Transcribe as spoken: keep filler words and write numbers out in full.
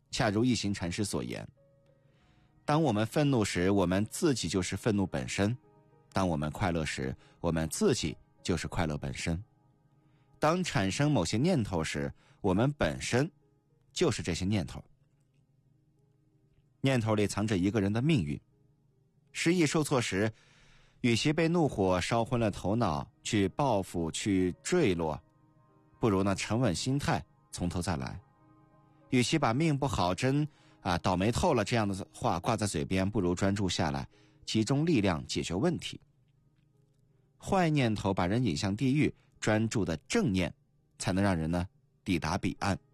恰如一行禅师所言，当我们愤怒时，我们自己就是愤怒本身；当我们快乐时，我们自己就是快乐本身；当产生某些念头时，我们本身就是这些念头。念头里藏着一个人的命运。失意受挫时，与其被怒火烧昏了头脑，去报复，去坠落，不如呢沉稳心态，从头再来。与其把命不好，真啊倒霉透了这样的话挂在嘴边，不如专注下来，集中力量解决问题。坏念头把人引向地狱，专注的正念才能让人呢抵达彼岸。